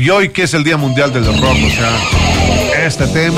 Y hoy que es el Día Mundial del Rock, o sea, este tema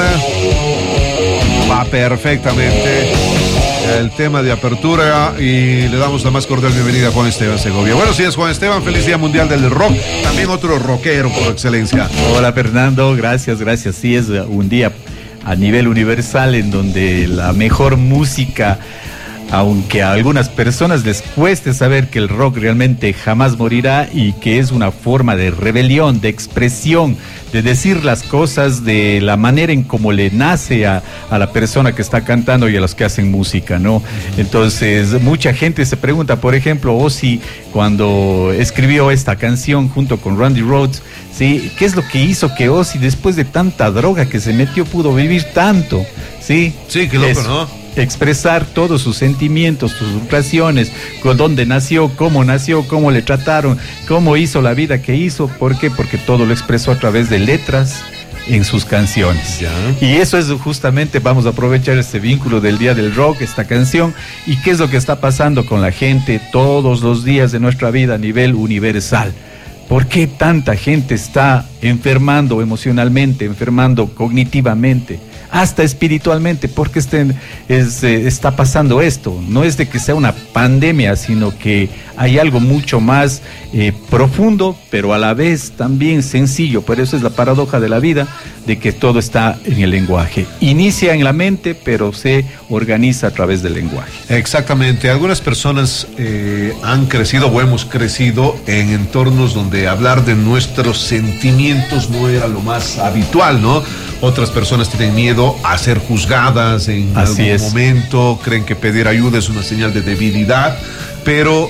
va perfectamente, el tema de apertura, y le damos la más cordial bienvenida a Juan Esteban Segovia. Buenos días, Juan Esteban, feliz Día Mundial del Rock, también otro rockero por excelencia. Hola, Fernando, gracias. Sí, es un día a nivel universal en donde la mejor música, aunque a algunas personas les cueste saber que el rock realmente jamás morirá y que es una forma de rebelión, de expresión, de decir las cosas de la manera en cómo le nace a la persona que está cantando y a los que hacen música, ¿no? Entonces, mucha gente se pregunta, por ejemplo, Ozzy, cuando escribió esta canción junto con Randy Rhoads, ¿sí? ¿Qué es lo que hizo que Ozzy, después de tanta droga que se metió, pudo vivir tanto? ¿Sí? Sí, qué loco, ¿no? Expresar todos sus sentimientos, sus frustraciones, con dónde nació, cómo le trataron, cómo hizo la vida que hizo. ¿Por qué? Porque todo lo expresó a través de letras en sus canciones. Ya. Y eso es justamente, vamos a aprovechar este vínculo del Día del Rock, esta canción, y qué es lo que está pasando con la gente todos los días de nuestra vida a nivel universal. ¿Por qué tanta gente está enfermando emocionalmente, enfermando cognitivamente, hasta espiritualmente? ¿Por qué está pasando esto? No es de que sea una pandemia, sino que hay algo mucho más profundo, pero a la vez también sencillo. Por eso es la paradoja de la vida, de que todo está en el lenguaje. Inicia en la mente, pero se organiza a través del lenguaje. Exactamente. Algunas personas han crecido o hemos crecido en entornos donde hablar de nuestros sentimientos no era lo más habitual, ¿no? Otras personas tienen miedo a ser juzgadas en algún momento, creen que pedir ayuda es una señal de debilidad, pero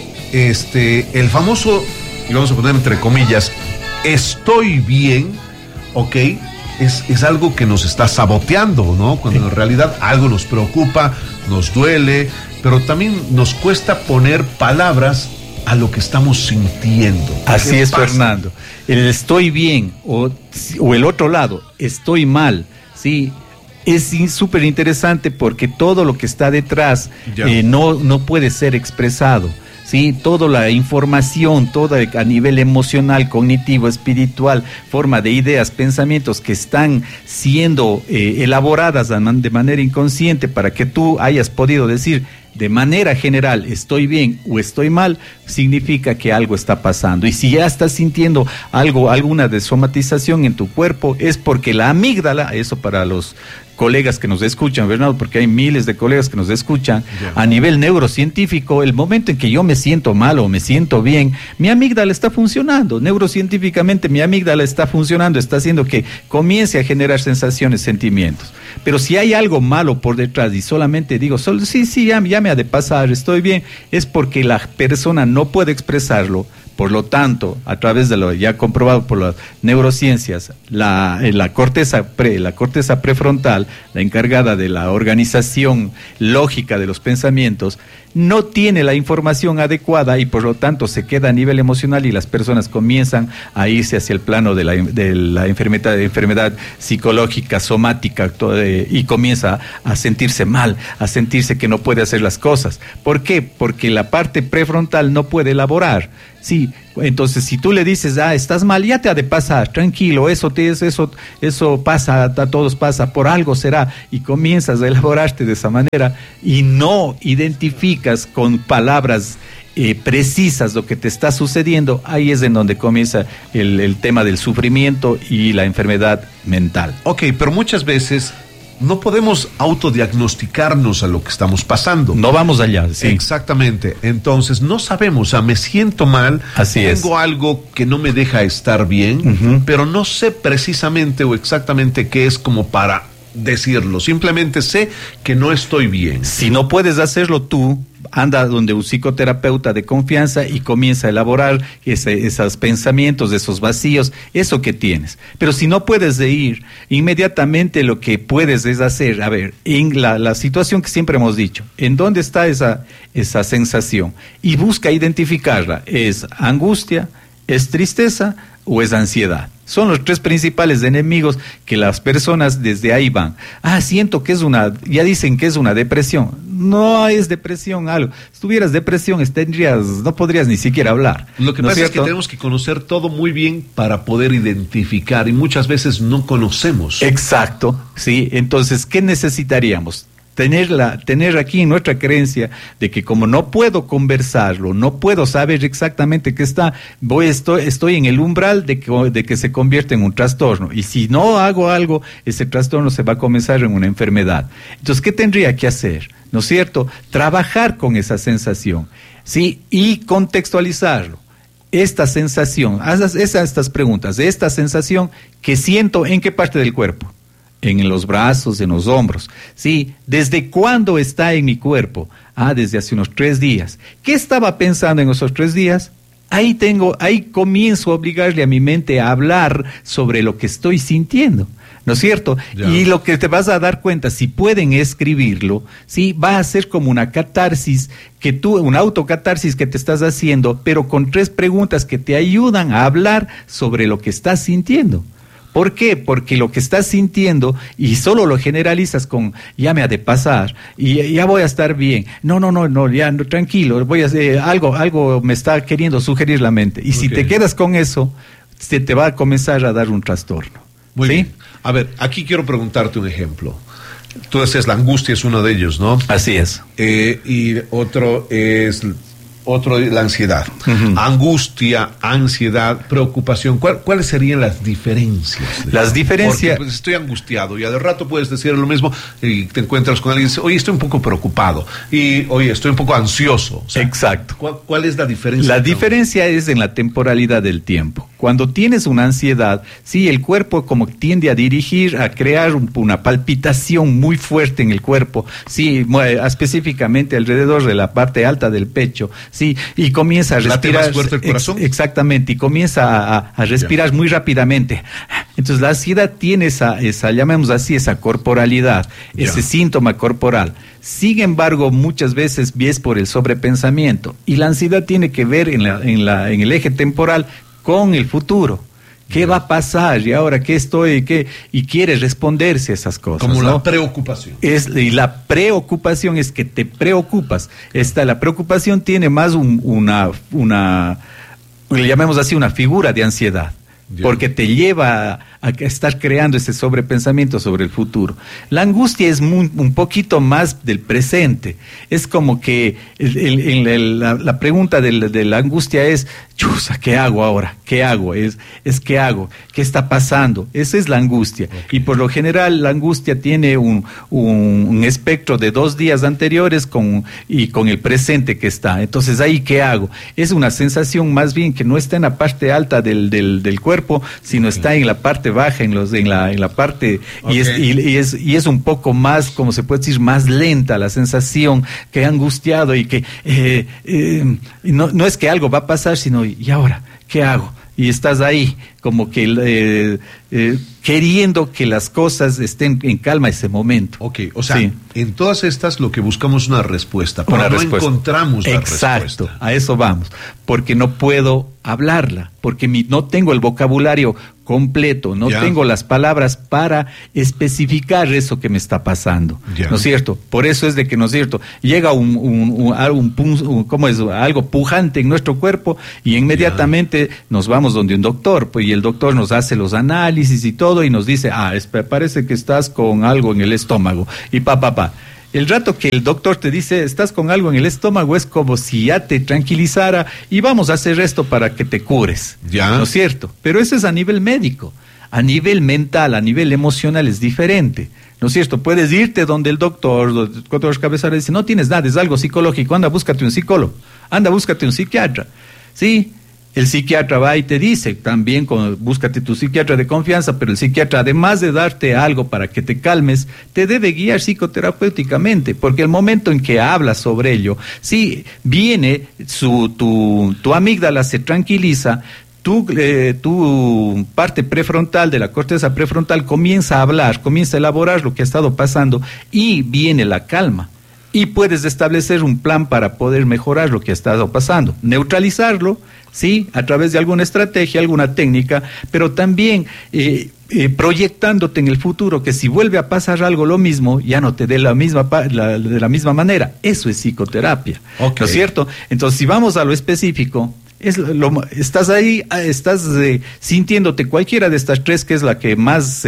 el famoso, y vamos a poner entre comillas, estoy bien, ok, es algo que nos está saboteando, ¿no? Cuando en realidad algo nos preocupa, nos duele, pero también nos cuesta poner palabras a lo que estamos sintiendo. Así es, Fernando. El estoy bien o el otro lado, estoy mal, ¿sí? Es súper interesante porque todo lo que está detrás no puede ser expresado. Sí, toda la información, toda a nivel emocional, cognitivo, espiritual, forma de ideas, pensamientos que están siendo elaboradas de manera inconsciente para que tú hayas podido decir de manera general estoy bien o estoy mal, significa que algo está pasando. Y si ya estás sintiendo alguna desomatización en tu cuerpo, es porque la amígdala, eso para los colegas que nos escuchan, ¿verdad? Porque hay miles de colegas que nos escuchan. A nivel neurocientífico, el momento en que yo me siento mal o me siento bien, mi amígdala está funcionando. Neurocientíficamente mi amígdala está funcionando, está haciendo que comience a generar sensaciones, sentimientos. Pero si hay algo malo por detrás y solamente digo, ya me ha de pasar, estoy bien, es porque la persona no puede expresarlo. Por lo tanto, a través de lo ya comprobado por las neurociencias, la corteza prefrontal, la encargada de la organización lógica de los pensamientos, no tiene la información adecuada y por lo tanto se queda a nivel emocional y las personas comienzan a irse hacia el plano de la enfermedad psicológica, somática, y comienza a sentirse mal, a sentirse que no puede hacer las cosas. ¿Por qué? Porque la parte prefrontal no puede elaborar. Sí, entonces si tú le dices, estás mal, ya te ha de pasar, tranquilo, eso pasa, a todos pasa, por algo será, y comienzas a elaborarte de esa manera y no identificas con palabras precisas lo que te está sucediendo, ahí es en donde comienza el tema del sufrimiento y la enfermedad mental. Ok, pero muchas veces no podemos autodiagnosticarnos a lo que estamos pasando. No vamos allá, sí. Exactamente. Entonces, no sabemos, me siento mal, tengo algo que no me deja estar bien, pero no sé precisamente o exactamente qué es como para decirlo. Simplemente sé que no estoy bien. Si no puedes hacerlo tú, anda donde un psicoterapeuta de confianza y comienza a elaborar esos pensamientos, esos vacíos, eso que tienes. Pero si no puedes ir, inmediatamente lo que puedes es hacer, en la situación que siempre hemos dicho, ¿en dónde está esa sensación? Y busca identificarla. ¿Es angustia? ¿Es tristeza? ¿O es ansiedad? Son los tres principales enemigos que las personas desde ahí van. Siento que ya dicen que es una depresión. no es depresión algo. Si tuvieras depresión, no podrías ni siquiera hablar. Lo que pasa es que tenemos que conocer todo muy bien para poder identificar, y muchas veces no conocemos. Exacto, sí. Entonces, ¿qué necesitaríamos? Tener aquí nuestra creencia de que como no puedo conversarlo, no puedo saber exactamente qué está, estoy en el umbral de que se convierte en un trastorno, y si no hago algo, ese trastorno se va a comenzar en una enfermedad. Entonces, ¿qué tendría que hacer? ¿No es cierto? Trabajar con esa sensación, ¿sí? Y contextualizarlo. Esta sensación, haz estas preguntas, de esta sensación que siento, ¿en qué parte del cuerpo? En los brazos, en los hombros. Sí, ¿desde cuándo está en mi cuerpo? Desde hace unos 3 días. ¿Qué estaba pensando en esos 3 días? Ahí comienzo a obligarle a mi mente a hablar sobre lo que estoy sintiendo, ¿no es cierto? Ya. Y lo que te vas a dar cuenta, si pueden escribirlo, sí, va a ser como una catarsis una autocatarsis que te estás haciendo, pero con 3 preguntas que te ayudan a hablar sobre lo que estás sintiendo. ¿Por qué? Porque lo que estás sintiendo y solo lo generalizas con ya me ha de pasar y ya voy a estar bien. No, tranquilo, voy a hacer algo me está queriendo sugerir la mente. Y si te quedas con eso, se te va a comenzar a dar un trastorno. Muy bien. A ver, aquí quiero preguntarte un ejemplo. Tú decías la angustia es uno de ellos, ¿no? Así es. Y otro es la ansiedad. Uh-huh. Angustia, ansiedad, preocupación. ¿Cuáles serían las diferencias? Las diferencias... Porque pues, estoy angustiado y de rato puedes decir lo mismo y te encuentras con alguien y dices, oye, estoy un poco preocupado y oye, estoy un poco ansioso. O sea, exacto. ¿Cuál es la diferencia? La diferencia es en la temporalidad del tiempo. Cuando tienes una ansiedad, sí, el cuerpo como tiende a dirigir, a crear una palpitación muy fuerte en el cuerpo, sí, específicamente alrededor de la parte alta del pecho, sí, y comienza a respirar. ¿Late más fuerte el corazón? Exactamente, y comienza a respirar muy rápidamente. Entonces la ansiedad tiene esa llamemos así, esa corporalidad, ese síntoma corporal. Sin embargo, muchas veces es por el sobrepensamiento, y la ansiedad tiene que ver en el eje temporal con el futuro. ¿Qué va a pasar? ¿Y ahora qué estoy? Y quiere responderse a esas cosas. Como ¿no? la preocupación. Y la preocupación es que te preocupas. La preocupación tiene más le llamemos así, una figura de ansiedad. Porque te lleva a estar creando ese sobrepensamiento sobre el futuro. La angustia es un poquito más del presente. Es como que la pregunta de la angustia es, chusa, ¿qué hago ahora? ¿Qué hago? Es ¿qué hago? ¿Qué está pasando? Esa es la angustia. Okay. Y por lo general la angustia tiene un espectro de 2 días anteriores con el presente que está. Entonces, ¿ahí qué hago? Es una sensación más bien que no está en la parte alta del cuerpo, sino está en la parte baja, en la parte, y es un poco más, como se puede decir, más lenta la sensación, que angustiado y que no es que algo va a pasar, sino ¿y ahora qué hago? Y estás ahí como que queriendo que las cosas estén en calma ese momento. Ok, o sea, en todas estas lo que buscamos es una respuesta, pero no encontramos la respuesta. Exacto, a eso vamos, porque no puedo hablarla, porque no tengo el vocabulario completo, no tengo las palabras para especificar eso que me está pasando, ¿no es cierto? Por eso es de que, ¿no es cierto? Llega algo pujante en nuestro cuerpo y inmediatamente nos vamos donde un doctor, pues, y el doctor nos hace los análisis y todo y nos dice, parece que estás con algo en el estómago y El rato que el doctor te dice, estás con algo en el estómago, es como si ya te tranquilizara y vamos a hacer esto para que te cures, ¿no es cierto? Pero eso es a nivel médico. A nivel mental, a nivel emocional es diferente, ¿no es cierto? Puedes irte donde el doctor cabezales dice, no tienes nada, es algo psicológico, anda, búscate un psicólogo, anda, búscate un psiquiatra, ¿sí? El psiquiatra va y te dice también, búscate tu psiquiatra de confianza, pero el psiquiatra, además de darte algo para que te calmes, te debe guiar psicoterapéuticamente, porque el momento en que hablas sobre ello, sí, viene tu amígdala se tranquiliza, tu parte prefrontal de la corteza prefrontal comienza a hablar, comienza a elaborar lo que ha estado pasando y viene la calma. y puedes establecer un plan para poder mejorar lo que ha estado pasando, neutralizarlo, sí, a través de alguna estrategia, alguna técnica, pero también proyectándote en el futuro que si vuelve a pasar algo lo mismo, ya no te dé de la misma manera. Eso es psicoterapia, ¿no es cierto? Entonces, si vamos a lo específico, estás ahí, estás sintiéndote cualquiera de estas tres, que es la que más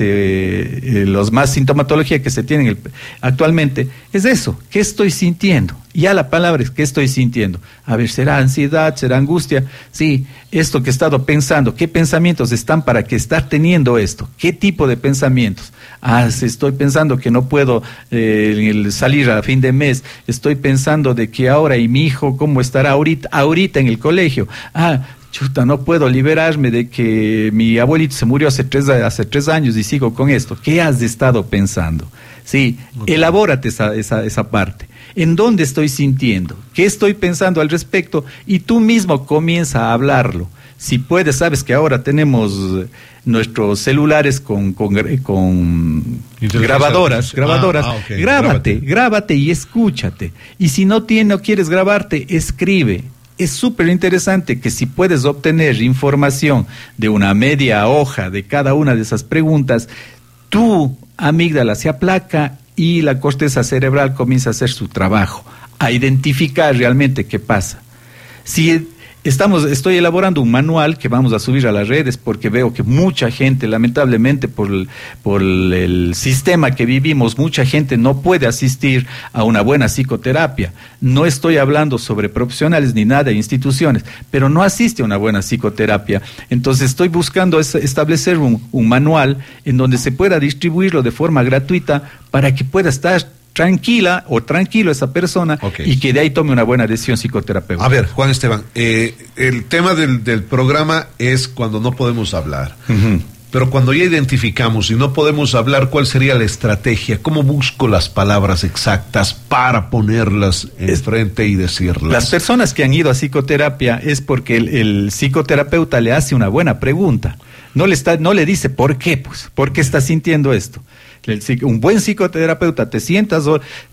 los más sintomatología que se tienen actualmente, es eso, ¿qué estoy sintiendo? Ya la palabra es ¿qué estoy sintiendo? A ver, ¿será ansiedad? ¿Será angustia? Sí, esto que he estado pensando, ¿qué pensamientos están para que estar teniendo esto? ¿Qué tipo de pensamientos? Si estoy pensando que no puedo salir a fin de mes, estoy pensando de que ahora y mi hijo, ¿cómo estará ahorita en el colegio? Chuta, no puedo liberarme de que mi abuelito se murió hace 3 años y sigo con esto. ¿Qué has estado pensando? Sí, elabórate esa parte. ¿En dónde estoy sintiendo? ¿Qué estoy pensando al respecto? Y tú mismo comienza a hablarlo. Si puedes, sabes que ahora tenemos nuestros celulares con grabadoras. Okay. Grábate y escúchate. Y si no quieres grabarte, escribe. Es súper interesante que si puedes obtener información de una media hoja de cada una de esas preguntas, tu amígdala se aplaca y la corteza cerebral comienza a hacer su trabajo, a identificar realmente qué pasa. Si estoy elaborando un manual que vamos a subir a las redes porque veo que mucha gente, lamentablemente por el sistema que vivimos, mucha gente no puede asistir a una buena psicoterapia. No estoy hablando sobre profesionales ni nada de instituciones, pero no asiste a una buena psicoterapia. Entonces estoy buscando establecer un manual en donde se pueda distribuirlo de forma gratuita para que pueda estar tranquila o tranquilo esa persona y que de ahí tome una buena decisión psicoterapéutica. A ver, Juan Esteban, el tema del programa es cuando no podemos hablar. Uh-huh. Pero cuando ya identificamos y no podemos hablar, ¿cuál sería la estrategia? ¿Cómo busco las palabras exactas para ponerlas enfrente y decirlas? Las personas que han ido a psicoterapia es porque el psicoterapeuta le hace una buena pregunta. No le dice ¿por qué? Pues, ¿por qué estás sintiendo esto? Un buen psicoterapeuta, te sientas,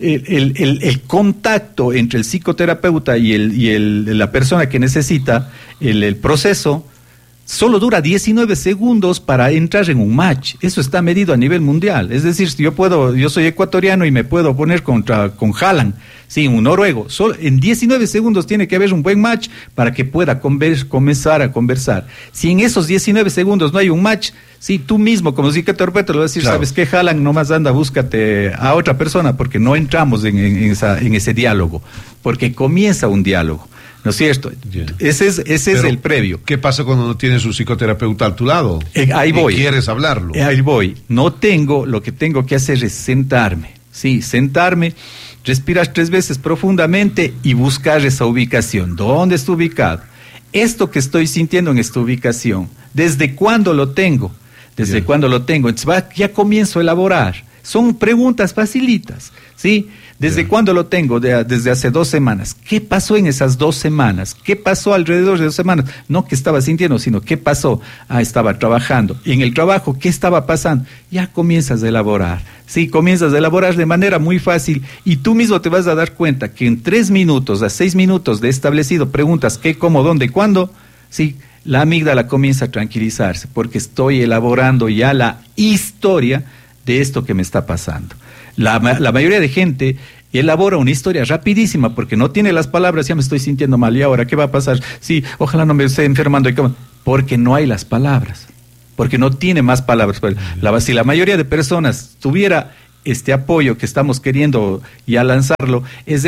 el contacto entre el psicoterapeuta y la persona que necesita el proceso solo dura 19 segundos para entrar en un match. Eso está medido a nivel mundial. Es decir, si yo soy ecuatoriano y me puedo poner con Haaland, sí, un noruego. Solo en 19 segundos tiene que haber un buen match para que pueda comenzar a conversar. Si en esos 19 segundos no hay un match, sí, tú mismo como psicoterapeuta le vas a decir, claro, ¿sabes qué, Haaland? Nomás anda, búscate a otra persona porque no entramos en ese diálogo. Porque comienza un diálogo. ¿No es cierto? Yeah. Ese es el previo. ¿Qué pasa cuando no tienes un psicoterapeuta a tu lado? Ahí voy. ¿Quieres hablarlo? Ahí voy. Lo que tengo que hacer es sentarme. Sí, sentarme, respirar 3 veces profundamente y buscar esa ubicación. ¿Dónde está ubicado? Esto que estoy sintiendo en esta ubicación, ¿desde cuándo lo tengo? ¿Desde cuándo lo tengo? Entonces ya comienzo a elaborar. Son preguntas facilitas, ¿sí? ¿Desde cuándo lo tengo? Desde hace 2 semanas. ¿Qué pasó en esas 2 semanas? ¿Qué pasó alrededor de 2 semanas? No que estaba sintiendo, sino ¿qué pasó? Estaba trabajando. Y en el trabajo, ¿qué estaba pasando? Ya comienzas a elaborar. Sí, comienzas a elaborar de manera muy fácil y tú mismo te vas a dar cuenta que en 3 minutos a 6 minutos de establecido preguntas ¿qué, cómo, dónde, cuándo? Sí, la amígdala comienza a tranquilizarse porque estoy elaborando ya la historia de esto que me está pasando. La mayoría de gente elabora una historia rapidísima porque no tiene las palabras, ya me estoy sintiendo mal, ¿y ahora qué va a pasar? Sí, ojalá no me esté enfermando. Porque no hay las palabras, porque no tiene más palabras. Si la mayoría de personas tuviera este apoyo que estamos queriendo ya lanzarlo, es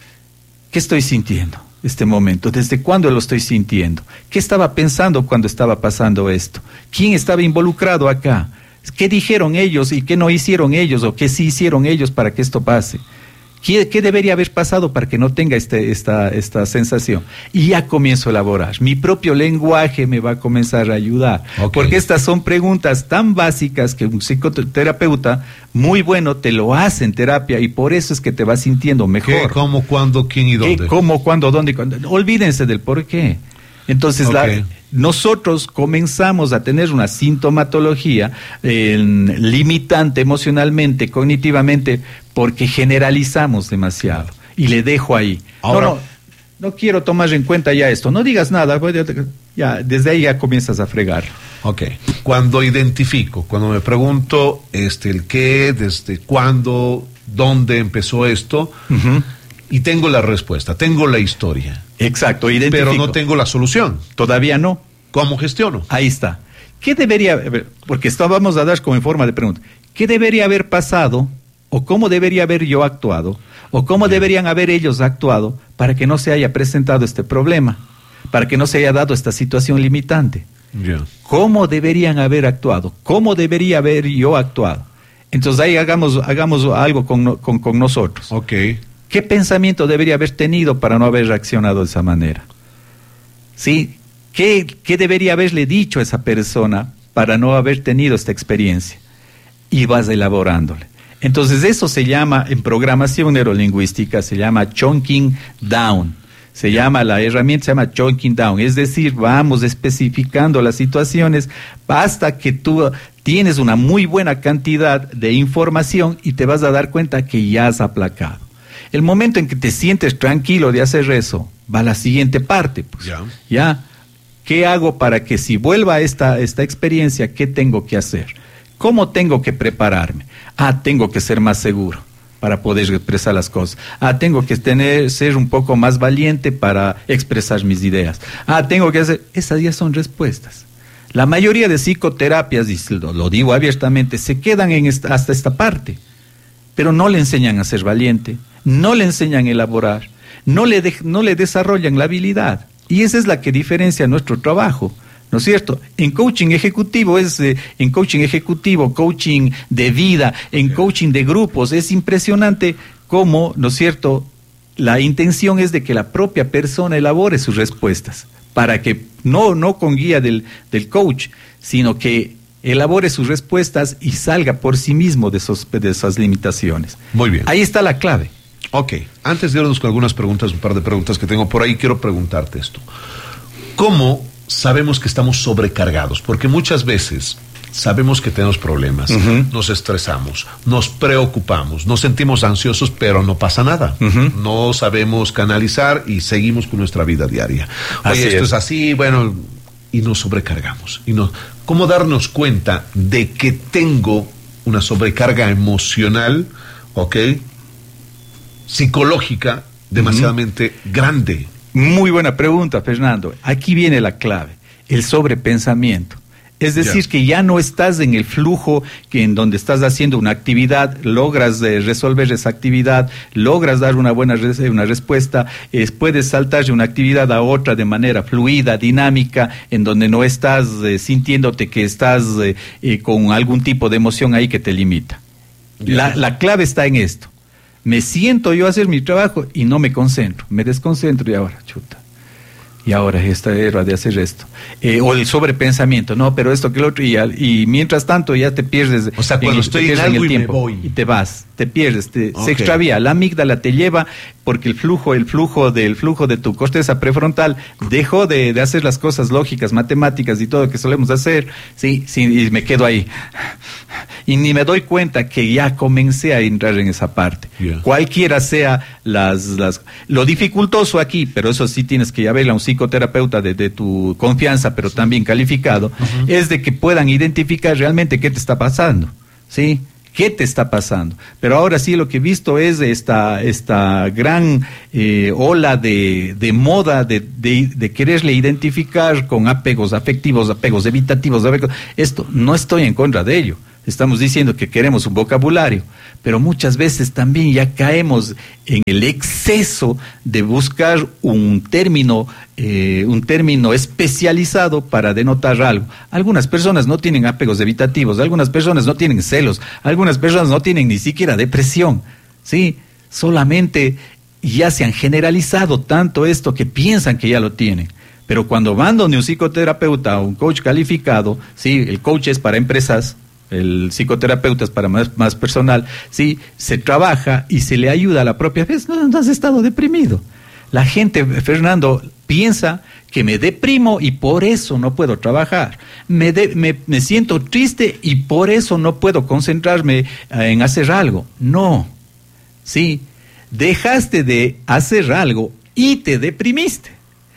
¿qué estoy sintiendo este momento? ¿Desde cuándo lo estoy sintiendo? ¿Qué estaba pensando cuando estaba pasando esto? ¿Quién estaba involucrado acá? ¿Qué dijeron ellos y qué no hicieron ellos o qué sí hicieron ellos para que esto pase? ¿Qué debería haber pasado para que no tenga esta sensación? Y ya comienzo a elaborar. Mi propio lenguaje me va a comenzar a ayudar. Porque estas son preguntas tan básicas que un psicoterapeuta muy bueno te lo hace en terapia y por eso es que te vas sintiendo mejor. ¿Qué, cómo, cuándo, quién y dónde? ¿Qué, cómo, cuándo, dónde? Olvídense del por qué. Entonces, nosotros comenzamos a tener una sintomatología limitante emocionalmente, cognitivamente, porque generalizamos demasiado. Y le dejo ahí. Ahora, no quiero tomar en cuenta ya esto. No digas nada. Ya, desde ahí ya comienzas a fregar. Ok. Cuando identifico, cuando me pregunto el qué, desde cuándo, dónde empezó esto, y tengo la respuesta, tengo la historia. Exacto, identifico. Pero no tengo la solución. Todavía no. ¿Cómo gestiono? Ahí está. ¿Qué debería, porque esto vamos a dar como en forma de pregunta, qué debería haber pasado, o cómo debería haber yo actuado, o cómo deberían haber ellos actuado para que no se haya presentado este problema, para que no se haya dado esta situación limitante? ¿Cómo deberían haber actuado? ¿Cómo debería haber yo actuado? Entonces ahí hagamos algo con nosotros. Ok. ¿Qué pensamiento debería haber tenido para no haber reaccionado de esa manera? ¿Sí? ¿Qué debería haberle dicho a esa persona para no haber tenido esta experiencia? Y vas elaborándole. Entonces eso se llama, en programación neurolingüística, se llama chunking down. La herramienta se llama chunking down. Es decir, vamos especificando las situaciones hasta que tú tienes una muy buena cantidad de información y te vas a dar cuenta que ya has aplacado. El momento en que te sientes tranquilo de hacer eso, va la siguiente parte. Pues, ya. ¿Qué hago para que si vuelva esta experiencia, qué tengo que hacer? ¿Cómo tengo que prepararme? Tengo que ser más seguro para poder expresar las cosas. Tengo que ser un poco más valiente para expresar mis ideas. Tengo que hacer... Esas ya son respuestas. La mayoría de psicoterapias, y lo digo abiertamente, se quedan hasta esta parte, pero no le enseñan a ser valiente, no le enseñan a elaborar, no le desarrollan la habilidad. Y esa es la que diferencia nuestro trabajo, ¿no es cierto? En coaching ejecutivo, coaching de vida, en coaching de grupos, es impresionante cómo, ¿no es cierto?, la intención es de que la propia persona elabore sus respuestas, para que no con guía del coach, sino que elabore sus respuestas y salga por sí mismo de esas limitaciones. Muy bien. Ahí está la clave. Ok, antes de irnos con algunas preguntas, un par de preguntas que tengo por ahí, quiero preguntarte esto. ¿Cómo sabemos que estamos sobrecargados? Porque muchas veces sabemos que tenemos problemas, nos estresamos, nos preocupamos, nos sentimos ansiosos, pero no pasa nada. No sabemos canalizar y seguimos con nuestra vida diaria. Oye, esto es así, bueno, y nos sobrecargamos. ¿Cómo darnos cuenta de que tengo una sobrecarga emocional, psicológica, demasiadamente grande? Muy buena pregunta, Fernando. Aquí viene la clave, el sobrepensamiento. Es decir, que ya no estás en el flujo en donde estás haciendo una actividad, logras resolver esa actividad, logras dar una buena respuesta, puedes saltar de una actividad a otra de manera fluida, dinámica, en donde no estás sintiéndote que estás con algún tipo de emoción ahí que te limita. La clave está en esto. Me siento yo a hacer mi trabajo y no me concentro, me desconcentro y ahora, y ahora esta era de hacer esto. O el sobrepensamiento, no, pero esto que lo otro, y mientras tanto ya te pierdes. O sea, cuando estoy en algo y me voy. Y te vas, te pierdes, se extravía. La amígdala te lleva porque el flujo de tu corteza prefrontal dejó de hacer las cosas lógicas, matemáticas y todo lo que solemos hacer, sí, y me quedo ahí. Y ni me doy cuenta que ya comencé a entrar en esa parte. Cualquiera sea lo dificultoso aquí, pero eso sí tienes que ya verle a un psicoterapeuta de tu confianza, pero también calificado, es de que puedan identificar realmente qué te está pasando, ¿sí? ¿Qué te está pasando? Pero ahora sí lo que he visto es esta gran ola de moda de quererle identificar con apegos afectivos, apegos evitativos, esto, no estoy en contra de ello. Estamos diciendo que queremos un vocabulario, pero muchas veces también ya caemos en el exceso de buscar un término especializado para denotar algo. Algunas personas no tienen apegos evitativos, algunas personas no tienen celos, algunas personas no tienen ni siquiera depresión, ¿sí? Solamente ya se han generalizado tanto esto que piensan que ya lo tienen. Pero cuando van donde un psicoterapeuta o un coach calificado, ¿sí? El coach es para empresas, el psicoterapeuta es para más personal, ¿sí? Se trabaja y se le ayuda a la propia vez. No has estado deprimido. La gente, Fernando, piensa que me deprimo y por eso no puedo trabajar. Me siento triste y por eso no puedo concentrarme en hacer algo. No. ¿sí? Dejaste de hacer algo y te deprimiste.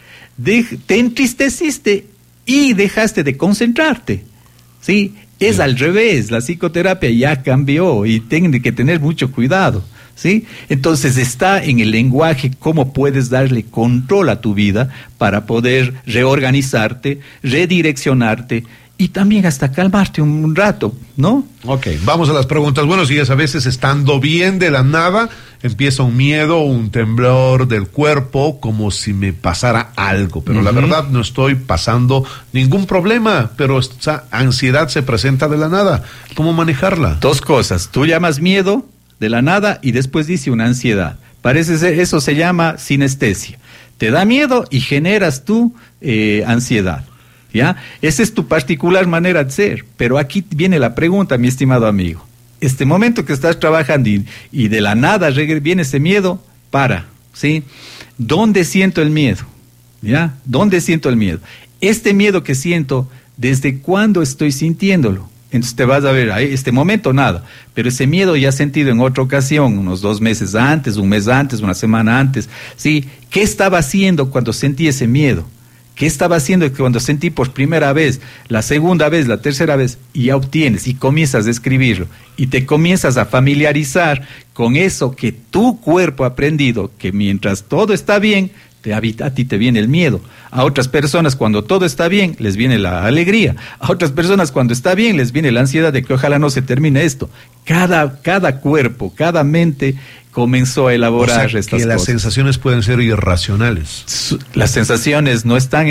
Te entristeciste y dejaste de concentrarte, ¿sí? Es al revés, la psicoterapia ya cambió y tiene que tener mucho cuidado, ¿sí? Entonces está en el lenguaje cómo puedes darle control a tu vida para poder reorganizarte, redireccionarte y también hasta calmarte un rato, ¿no? Ok, vamos a las preguntas. Buenos días. A veces estando bien de la nada, empieza un miedo, un temblor del cuerpo, como si me pasara algo. Pero la verdad no estoy pasando ningún problema, pero esta ansiedad se presenta de la nada. ¿Cómo manejarla? Dos cosas. Tú llamas miedo de la nada y después dice una ansiedad. Parece ser, eso se llama sinestesia. Te da miedo y generas tu ansiedad. ¿Ya? Esa es tu particular manera de ser, pero aquí viene la pregunta, mi estimado amigo. Este momento que estás trabajando y de la nada viene ese miedo, ¿sí? ¿Dónde siento el miedo? ¿Ya? ¿Dónde siento el miedo? Este miedo que siento, ¿desde cuándo estoy sintiéndolo? Entonces te vas a ver, este momento nada, pero ese miedo ya sentido en otra ocasión, unos 2 meses antes, un mes antes, una semana antes, ¿sí? ¿Qué estaba haciendo cuando sentí ese miedo? ¿Qué estaba haciendo cuando sentí por primera vez, la segunda vez, la tercera vez? Y ya obtienes y comienzas a escribirlo y te comienzas a familiarizar con eso que tu cuerpo ha aprendido, que mientras todo está bien, a ti te viene el miedo. A otras personas cuando todo está bien, les viene la alegría. A otras personas cuando está bien, les viene la ansiedad de que ojalá no se termine esto. Cada cuerpo, cada mente comenzó a elaborar estas cosas. Las sensaciones pueden ser irracionales. Las sensaciones no están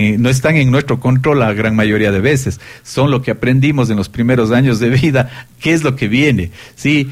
en nuestro control la gran mayoría de veces. Son lo que aprendimos en los primeros años de vida. ¿Qué es lo que viene? Sí,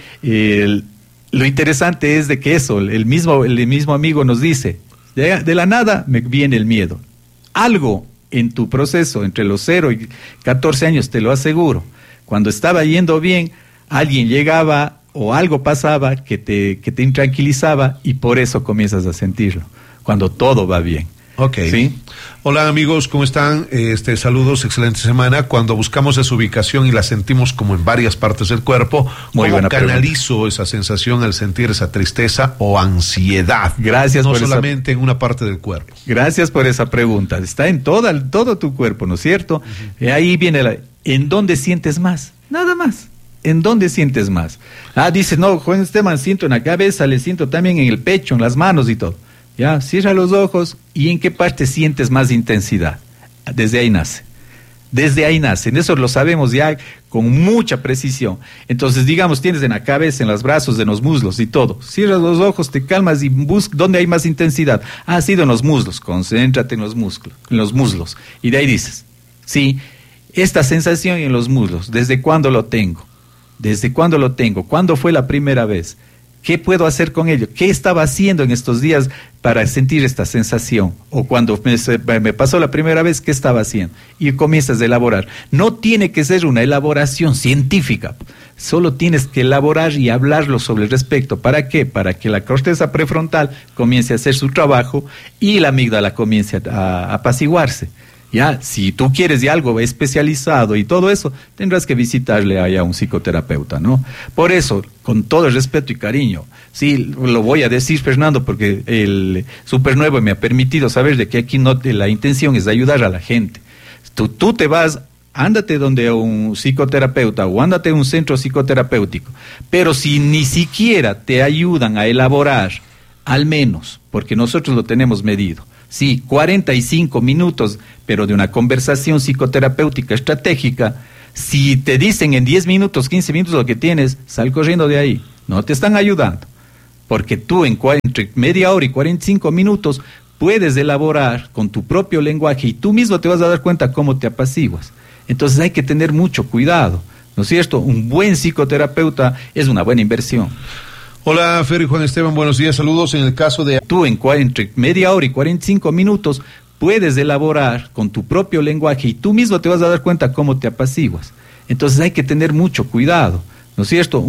lo interesante es de que eso, el mismo amigo nos dice, de la nada me viene el miedo. Algo en tu proceso entre los 0 y 14 años, te lo aseguro, cuando estaba yendo bien, alguien llegaba o algo pasaba que te intranquilizaba y por eso comienzas a sentirlo, cuando todo va bien. Ok. ¿Sí? Hola amigos, ¿cómo están? Saludos, excelente semana. Cuando buscamos esa ubicación y la sentimos como en varias partes del cuerpo, ¿cómo canalizo esa sensación al sentir esa tristeza o ansiedad? Gracias no por solamente en una parte del cuerpo. Gracias por esa pregunta. Está en todo tu cuerpo, ¿no es cierto? Ahí viene ¿en dónde sientes más? Nada más. ¿En dónde sientes más? Dice, no, Juan Esteban, siento en la cabeza, le siento también en el pecho, en las manos y todo. Ya, cierra los ojos y ¿en qué parte sientes más intensidad? Desde ahí nace. Desde ahí nace. Eso lo sabemos ya con mucha precisión. Entonces, digamos, tienes en la cabeza, en los brazos, en los muslos y todo. Cierras los ojos, te calmas y buscas dónde hay más intensidad. Ha sido en los muslos. Concéntrate en los muslos. Y de ahí dices, sí, esta sensación en los muslos, ¿desde cuándo lo tengo? ¿Desde cuándo lo tengo? ¿Cuándo fue la primera vez? ¿Qué puedo hacer con ello? ¿Qué estaba haciendo en estos días para sentir esta sensación? O cuando me pasó la primera vez, ¿qué estaba haciendo? Y comienzas a elaborar. No tiene que ser una elaboración científica. Solo tienes que elaborar y hablarlo sobre el respecto. ¿Para qué? Para que la corteza prefrontal comience a hacer su trabajo y la amígdala comience a apaciguarse. Ya, si tú quieres de algo especializado y todo eso, tendrás que visitarle a un psicoterapeuta, ¿no? Por eso, con todo el respeto y cariño, sí, lo voy a decir, Fernando, porque el Supernuevo me ha permitido saber de que aquí la intención es ayudar a la gente. Tú te vas, ándate donde un psicoterapeuta o ándate a un centro psicoterapéutico, pero si ni siquiera te ayudan a elaborar, al menos, porque nosotros lo tenemos medido, sí, 45 minutos, pero de una conversación psicoterapéutica estratégica, si te dicen en 10 minutos, 15 minutos lo que tienes, sal corriendo de ahí. No te están ayudando. Porque tú entre media hora y 45 minutos puedes elaborar con tu propio lenguaje y tú mismo te vas a dar cuenta cómo te apaciguas. Entonces hay que tener mucho cuidado, ¿no es cierto? Un buen psicoterapeuta es una buena inversión. Hola, Fer y Juan Esteban, buenos días, saludos. En el caso de... Tú entre media hora y 45 minutos puedes elaborar con tu propio lenguaje y tú mismo te vas a dar cuenta cómo te apaciguas. Entonces hay que tener mucho cuidado, ¿no es cierto?